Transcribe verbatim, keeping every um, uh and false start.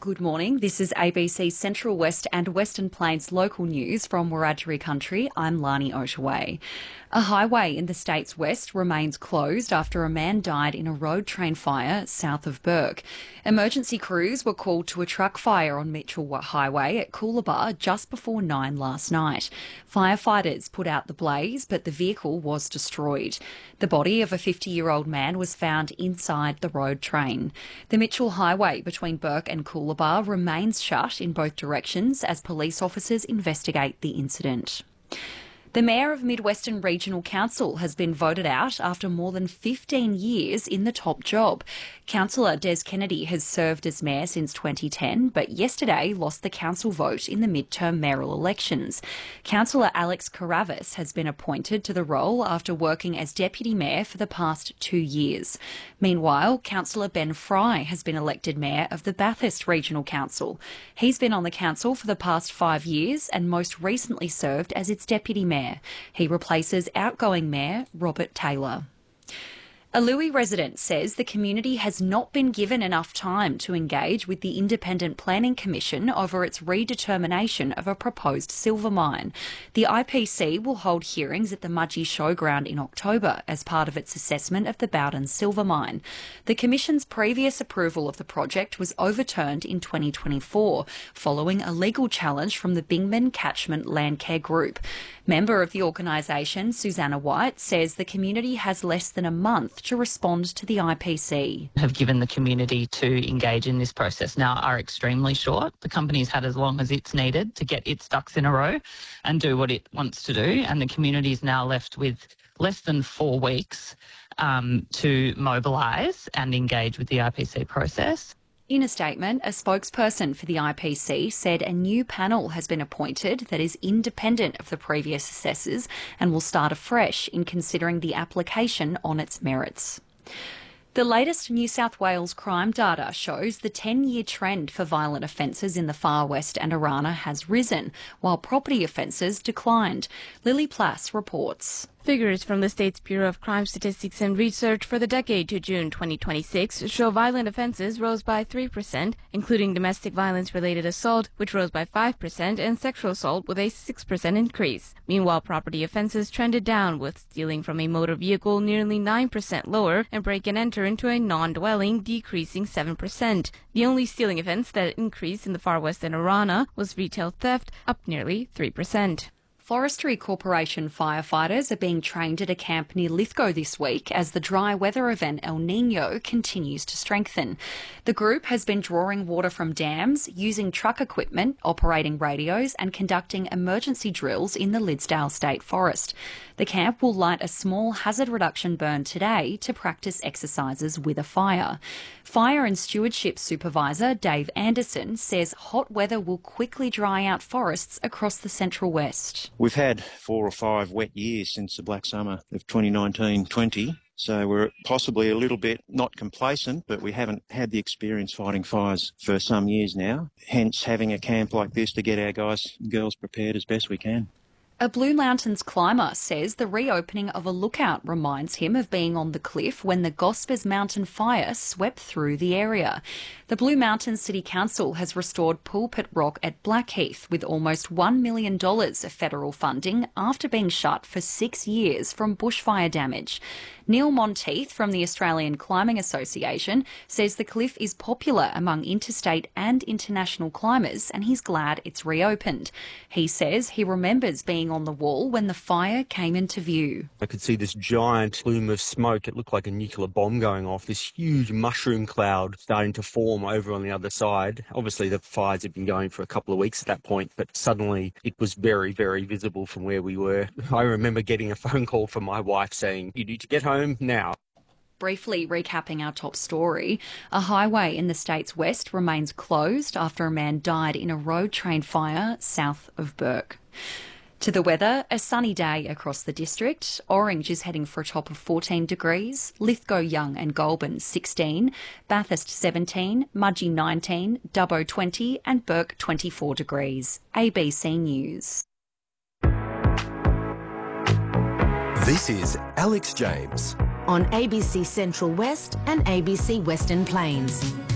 Good morning. This is A B C Central West and Western Plains local news from Wiradjuri country. I'm Lani Oshaway. A highway in the state's west remains closed after a man died in a road train fire south of Bourke. Emergency crews were called to a truck fire on Mitchell Highway at Coolabah just before nine last night. Firefighters put out the blaze, but the vehicle was destroyed. The body of a fifty-year-old man was found inside the road train. The Mitchell Highway between Bourke and Coolabah remains shut in both directions as police officers investigate the incident. The Mayor of Mid-Western Regional Council has been voted out after more than fifteen years in the top job. Councillor Des Kennedy has served as Mayor since twenty ten, but yesterday lost the council vote in the midterm mayoral elections. Councillor Alex Karavis has been appointed to the role after working as Deputy Mayor for the past two years. Meanwhile, Councillor Ben Fry has been elected Mayor of the Bathurst Regional Council. He's been on the council for the past five years and most recently served as its Deputy Mayor. He replaces outgoing Mayor Robert Taylor. A Lewis resident says the community has not been given enough time to engage with the Independent Planning Commission over its redetermination of a proposed silver mine. The I P C will hold hearings at the Mudgee Showground in October as part of its assessment of the Bowden silver mine. The Commission's previous approval of the project was overturned in twenty twenty-four following a legal challenge from the Bingman Catchment Landcare Group. Member of the organisation, Susanna White, says the community has less than a month to respond to the I P C. Have given the community to engage in this process now are extremely short. The company's had as long as it's needed to get its ducks in a row and do what it wants to do, and the community is now left with less than four weeks um, to mobilise and engage with the I P C process. In a statement, a spokesperson for the I P C said a new panel has been appointed that is independent of the previous assessors and will start afresh in considering the application on its merits. The latest New South Wales crime data shows the ten-year trend for violent offences in the Far West and Arana has risen, while property offences declined. Lily Plass reports. Figures from the state's Bureau of Crime Statistics and Research for the decade to June twenty twenty-six show violent offences rose by three percent, including domestic violence-related assault, which rose by five percent, and sexual assault with a six percent increase. Meanwhile, property offences trended down, with stealing from a motor vehicle nearly nine percent lower and break and enter into a non-dwelling decreasing seven percent. The only stealing offence that increased in the Far West and Arana was retail theft, up nearly three percent. Forestry Corporation firefighters are being trained at a camp near Lithgow this week as the dry weather event El Niño continues to strengthen. The group has been drawing water from dams, using truck equipment, operating radios and conducting emergency drills in the Lidsdale State Forest. The camp will light a small hazard reduction burn today to practice exercises with a fire. Fire and Stewardship Supervisor Dave Anderson says hot weather will quickly dry out forests across the Central West. We've had four or five wet years since the black summer of twenty nineteen twenty, so we're possibly a little bit not complacent, but we haven't had the experience fighting fires for some years now, hence having a camp like this to get our guys and girls prepared as best we can. A Blue Mountains climber says the reopening of a lookout reminds him of being on the cliff when the Gospers Mountain fire swept through the area. The Blue Mountains City Council has restored Pulpit Rock at Blackheath with almost one million dollars of federal funding after being shut for six years from bushfire damage. Neil Monteith from the Australian Climbing Association says the cliff is popular among interstate and international climbers and he's glad it's reopened. He says he remembers being on the wall when the fire came into view. I could see this giant plume of smoke. It looked like a nuclear bomb going off, this huge mushroom cloud starting to form over on the other side. Obviously the fires had been going for a couple of weeks at that point, but suddenly it was very, very visible from where we were. I remember getting a phone call from my wife saying, "You need to get home now." Briefly recapping our top story, a highway in the state's west remains closed after a man died in a road train fire south of Bourke. To the weather, a sunny day across the district. Orange is heading for a top of fourteen degrees, Lithgow, Young and Goulburn sixteen, Bathurst seventeen, Mudgee nineteen, Dubbo twenty and Bourke twenty-four degrees. A B C News. This is Alex James on A B C Central West and A B C Western Plains.